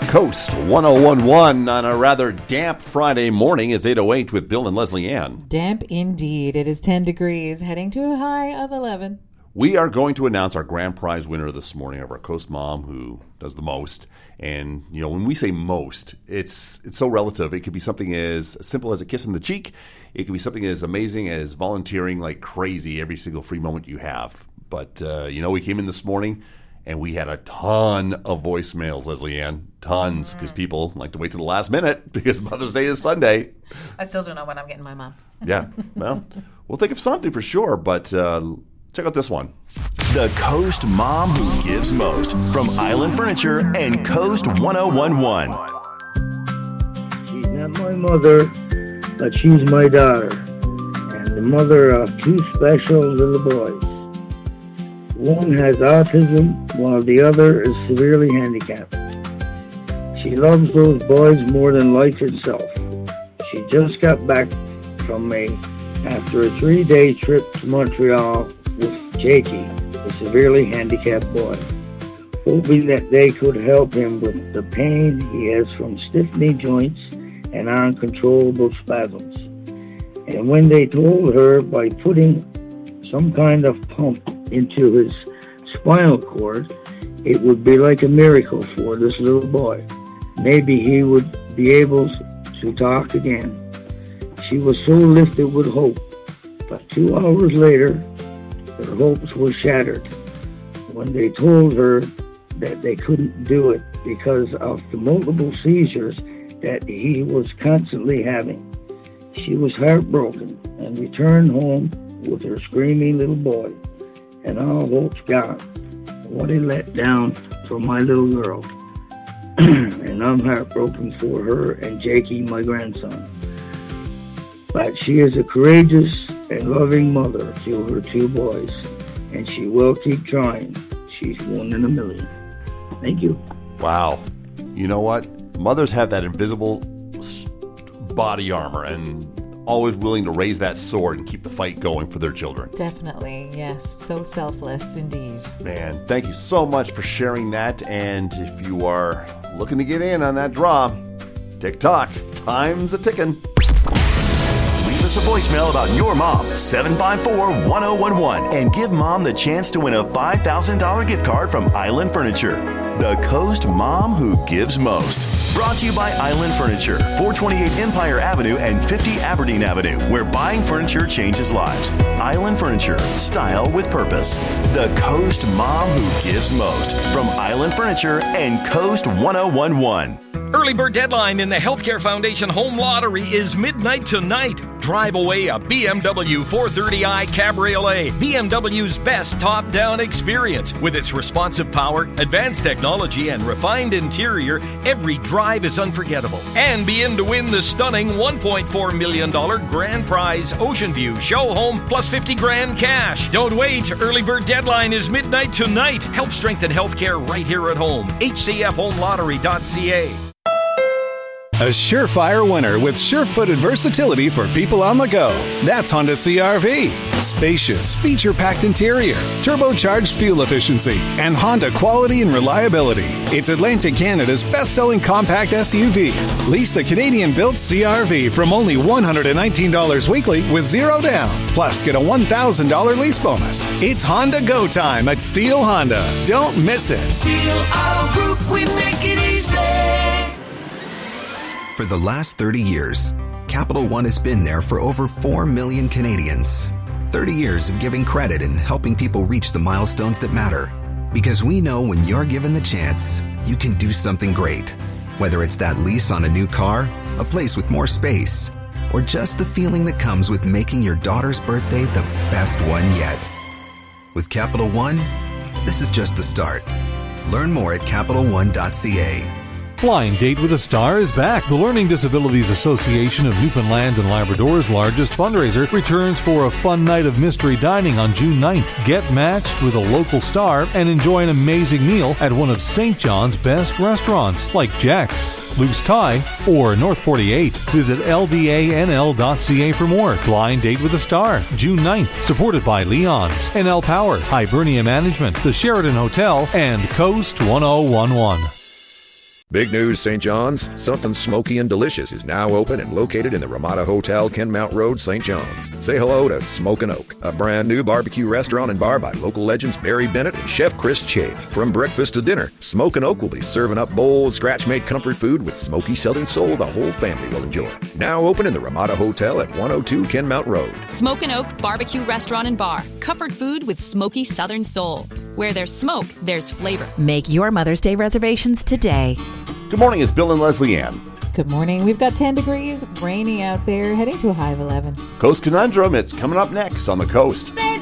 Coast 1011 on a rather damp Friday morning. It's 8:08 with Bill and Leslie Ann. Damp indeed. It is 10 degrees, heading to a high of 11. We are going to announce our grand prize winner this morning of our Coast Mom who does the most. And, you know, when we say most, it's so relative. It could be something as simple as a kiss on the cheek. It could be something as amazing as volunteering like crazy every single free moment you have. But, we came in this morning and we had a ton of voicemails, Leslie Ann. Tons, because people like to wait to the last minute because Mother's Day is Sunday. I still don't know when I'm getting my mom. Yeah, well, we'll think of something for sure, but check out this one. The Coast Mom Who Gives Most from Island Furniture and Coast 1011. She's not my mother, but she's my daughter, and the mother of two special little boys. One has autism, while the other is severely handicapped. She loves those boys more than life itself. She just got back from Maine after a 3-day trip to Montreal with Jakey, a severely handicapped boy, hoping that they could help him with the pain he has from stiff knee joints and uncontrollable spasms. And when they told her by putting some kind of pump into his spinal cord, it would be like a miracle for this little boy. Maybe he would be able to talk again. She was so lifted with hope, but 2 hours later, her hopes were shattered when they told her that they couldn't do it because of the multiple seizures that he was constantly having. She was heartbroken and returned home with her screaming little boy, and all hopes gone. What a letdown for my little girl. And I'm heartbroken for her and Jakey, my grandson. But she is a courageous and loving mother to her two boys, and she will keep trying. She's one in a million. Thank you. Wow. You know what? Mothers have that invisible body armor and always willing to raise that sword and keep the fight going for their children. Definitely, yes. So selfless indeed. Man, thank you so much for sharing that. And if you are looking to get in on that draw, tick-tock, time's a ticking. Leave us a voicemail about your mom, 754-1011, and give Mom the chance to win a $5,000 gift card from Island Furniture. The Coast Mom Who Gives Most. Brought to you by Island Furniture, 428 Empire Avenue and 50 Aberdeen Avenue, where buying furniture changes lives. Island Furniture, style with purpose. The Coast Mom Who Gives Most from Island Furniture and Coast 1011. Early bird deadline in the Healthcare Foundation Home Lottery is midnight tonight. Drive away a BMW 430i Cabriolet, BMW's best top-down experience. With its responsive power, advanced technology, and refined interior, every drive is unforgettable. And be in to win the stunning $1.4 million grand prize Ocean View show home plus $50,000 cash. Don't wait. Early bird deadline is midnight tonight. Help strengthen healthcare right here at home. HCFHomeLottery.ca. A surefire winner with sure-footed versatility for people on the go. That's Honda CR-V. Spacious, feature-packed interior, turbocharged fuel efficiency, and Honda quality and reliability. It's Atlantic Canada's best-selling compact SUV. Lease the Canadian-built CR-V from only $119 weekly with zero down. Plus, get a $1,000 lease bonus. It's Honda Go time at Steele Honda. Don't miss it. Steele Auto Group, we make it easy. For the last 30 years, Capital One has been there for over 4 million Canadians. 30 years of giving credit and helping people reach the milestones that matter. Because we know when you're given the chance, you can do something great. Whether it's that lease on a new car, a place with more space, or just the feeling that comes with making your daughter's birthday the best one yet. With Capital One, this is just the start. Learn more at CapitalOne.ca. Blind Date with a Star is back. The Learning Disabilities Association of Newfoundland and Labrador's largest fundraiser returns for a fun night of mystery dining on June 9th. Get matched with a local star and enjoy an amazing meal at one of St. John's best restaurants like Jack's, Luke's Thai, or North 48. Visit LDANL.ca for more. Blind Date with a Star, June 9th, supported by Leon's, NL Power, Hibernia Management, the Sheraton Hotel, and Coast 1011. Big news, St. John's. Something smoky and delicious is now open and located in the Ramada Hotel, Kenmount Road, St. John's. Say hello to Smokin' Oak, a brand new barbecue restaurant and bar by local legends Barry Bennett and Chef Chris Chafe. From breakfast to dinner, Smokin' Oak will be serving up bold, scratch-made comfort food with smoky Southern soul the whole family will enjoy. Now open in the Ramada Hotel at 102 Kenmount Road. Smokin' Oak Barbecue Restaurant and Bar. Comfort food with smoky Southern soul. Where there's smoke, there's flavor. Make your Mother's Day reservations today. Good morning, it's Bill and Leslie Ann. Good morning. We've got 10 degrees, rainy out there, heading to a high of 11. Coast Conundrum, it's coming up next on the Coast.